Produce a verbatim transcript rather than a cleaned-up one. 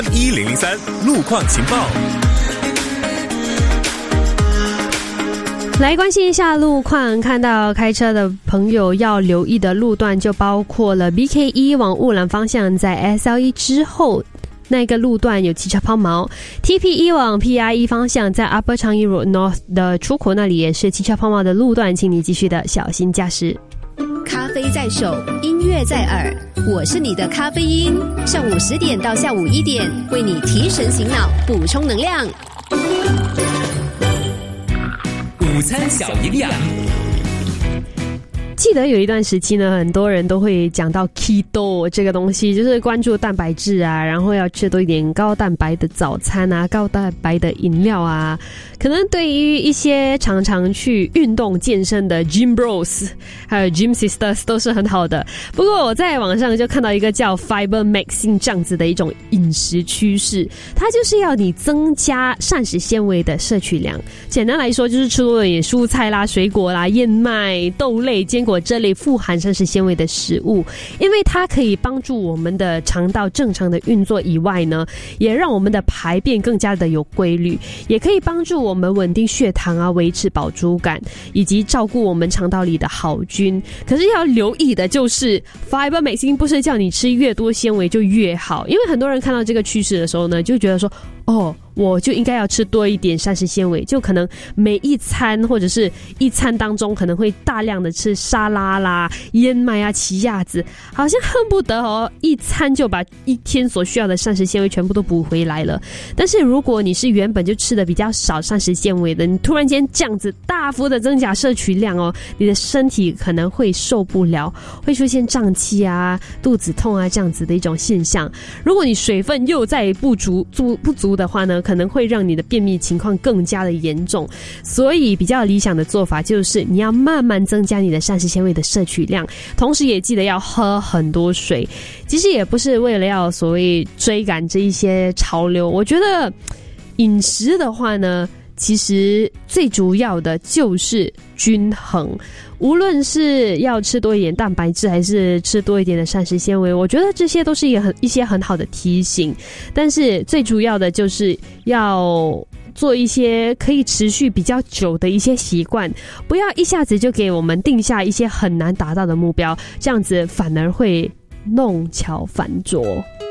一零零三路况情报。 来关心一下路况，看到开车的朋友要留意的路段就包括了 B K 一 往雾兰方向，在 S L 一 之后那个路段有汽车抛锚， T P 一 往 P R 一 方向，在 Upper Changi Road North 的出口那里也是汽车抛锚的路段，请你继续的小心驾驶。 咖啡在手，音乐在耳，我是你的咖啡因，上午十点到下午一点，为你提神醒脑，补充能量。 午餐小营养。 记得有一段时期呢，很多人都会讲到 keto 这个东西，就是关注蛋白质啊，然后要吃多一点高蛋白的早餐啊，高蛋白的饮料啊。可能对于一些常常去运动健身的 gym bros 还有 gym sisters 都是很好的。不过我在网上就看到一个叫 fiber maxing 这样子的一种饮食趋势，它就是要你增加膳食纤维的摄取量。简单来说就是吃多一点蔬菜啦、水果啦、燕麦、豆类、坚果这类富含膳食纤维的食物，因为它可以帮助我们的肠道正常的运作以外呢，也让我们的排便更加的有规律，也可以帮助我们稳定血糖啊，维持饱足感，以及照顾我们肠道里的好菌。可是要留意的就是 fiber maxing 不是叫你吃越多纤维就越好，因为很多人看到这个趋势的时候呢，就觉得说哦，我就应该要吃多一点膳食纤维，就可能每一餐或者是一餐当中可能会大量的吃沙拉啦、燕麦啊、奇亚籽，好像恨不得哦一餐就把一天所需要的膳食纤维全部都补回来了。但是如果你是原本就吃的比较少膳食纤维的，你突然间这样子大幅的增加摄取量哦，你的身体可能会受不了，会出现胀气啊、肚子痛啊这样子的一种现象。如果你水分又在不足不不足的话呢，可能会让你的便秘情况更加的严重。所以比较理想的做法就是你要慢慢增加你的膳食纤维的摄取量，同时也记得要喝很多水。其实也不是为了要所谓追赶这一些潮流，我觉得饮食的话呢，其实最主要的就是均衡。无论是要吃多一点蛋白质还是吃多一点的膳食纤维，我觉得这些都是一个很一些很好的提醒。但是最主要的就是要做一些可以持续比较久的一些习惯，不要一下子就给我们定下一些很难达到的目标，这样子反而会弄巧反拙。